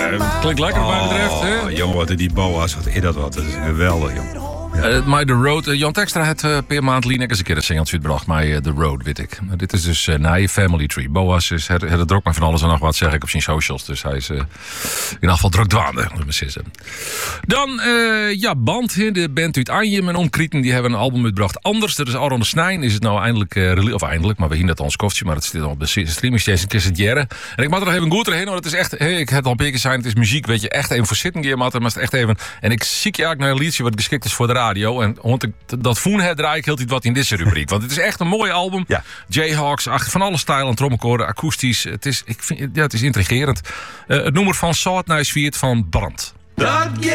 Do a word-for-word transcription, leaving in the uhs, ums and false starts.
uh, klinkt lekker wat mij betreft. Hè? Jongen, wat die Boas, wat is dat wat? Dat is geweldig, jongen. Uh, My The Road. Uh, Jan Tekstra heeft uh, per maand Linek eens een keer een singeltje uitgebracht. My uh, The Road, weet ik. Uh, dit is dus uh, na je Family Tree. Boas is, het, het druk maar van alles en nog wat, zeg ik op zijn socials. Dus hij is uh, in ieder geval druk dwaande. Dan, uh, ja, Band. De band uit Anjem en Omkrieten. Die hebben een album uitgebracht. Anders, dat is Aron de Snijn. Is het nou eindelijk, uh, rele- of eindelijk, maar we zien dat al ons koffie. Maar het zit op de streamingstation. Het is het jaren. En ik mag er nog even goed erheen. Want het is echt, hey, ik heb het al een keer gezegd. Het is muziek, weet je, echt even voor zitten. Maar het is echt even. En ik zie je eigenlijk naar een liedje wat geschikt is voor de radio. En want ik dat voen het draai ik heel iets wat in deze rubriek. Want het is echt een mooi album. Ja. Jayhawks, van alle stijlen, trommelkoren, akoestisch. Het is, ik vind, ja, het is intrigerend. Uh, het nummer van Soort Nice Viert van Brand.